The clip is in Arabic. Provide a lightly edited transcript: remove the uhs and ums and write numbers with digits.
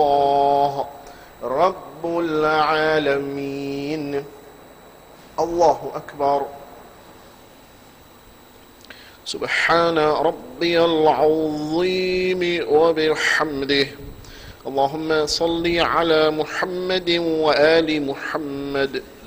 الله رب العالمين. الله أكبر. سبحان ربي العظيم وبحمده. اللهم صل على محمد وآل محمد